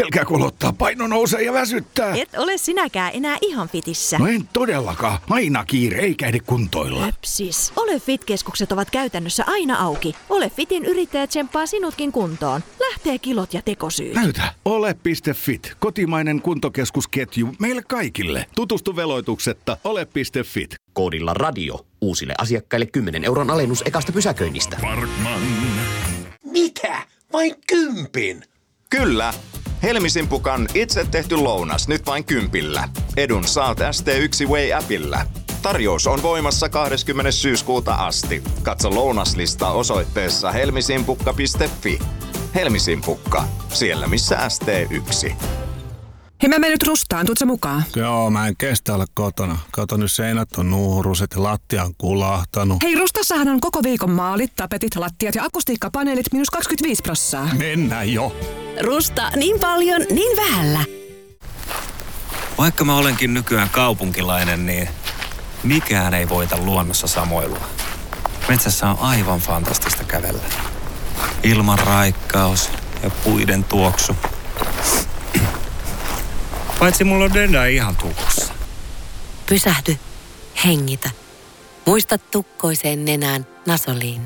Selkä kolottaa, paino nousee ja väsyttää. Et ole sinäkään enää ihan fitissä. No en todellakaan. Aina kiire, eikä ehdi kuntoilla. Höpsis. Ole Fit-keskukset ovat käytännössä aina auki. Ole Fitin yrittäjä tsemppaa sinutkin kuntoon. Lähtee kilot ja tekosyyt. Näytä. Ole.fit. Kotimainen kuntokeskusketju meille kaikille. Tutustu veloituksetta ole.fit. Koodilla radio. Uusille asiakkaille 10 € alennus ekasta pysäköinnistä. Parkman. Mitä? Vain 10? Kyllä. Helmisimpukan itse tehty lounas nyt vain 10. Edun saat ST1 Way-appillä. Tarjous on voimassa 20. syyskuuta asti. Katso lounaslista osoitteessa helmisimpukka.fi. Helmisimpukka. Siellä missä ST1. Hei, mä menen nyt Rustaan. Tuut sä mukaan? Joo, mä en kestä olla kotona. Kato, nyt seinät on nuuruset ja lattia on kulahtanut. Hei, Rustassahan on koko viikon maalit, tapetit, lattiat ja akustiikkapaneelit -25%. Mennään jo. Rusta, niin paljon, niin vähällä. Vaikka mä olenkin nykyään kaupunkilainen, niin mikään ei voita luonnossa samoilua. Metsässä on aivan fantastista kävellä. Ilman raikkaus ja puiden tuoksu. Paitsi mulla on Denda ihan tukossa. Pysähdy. Hengitä. Muista tukkoiseen nenään Nasoliin.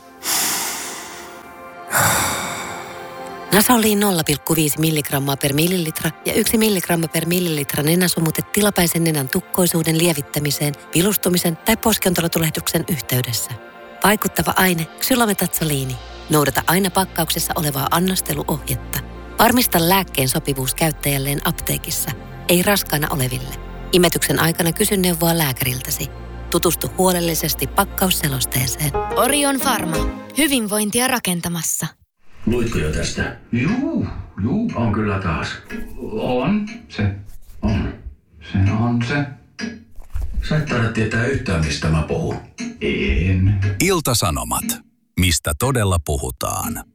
Nasoliin 0,5 milligrammaa per millilitra ja 1 milligramma per millilitra nenäsumutte tilapäisen nenän tukkoisuuden lievittämiseen, vilustumisen tai poskiontelotulehduksen yhteydessä. Vaikuttava aine xylometazoliini. Noudata aina pakkauksessa olevaa annosteluohjetta. Varmista lääkkeen sopivuus käyttäjälleen apteekissa, ei raskaana oleville. Imetyksen aikana kysy neuvoa lääkäriltäsi. Tutustu huolellisesti pakkausselosteeseen. Orion Pharma. Hyvinvointia rakentamassa. Luitko jo tästä? Juu, on kyllä taas. On. Se on se. Sä et taida tietää yhtään, mistä mä puhun. En. Ilta-Sanomat. Mistä todella puhutaan?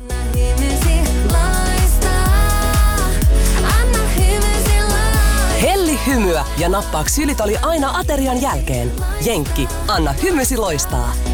Helli hymyä ja nappaa ksylitoli aina aterian jälkeen. Jenkki, anna hymysi loistaa.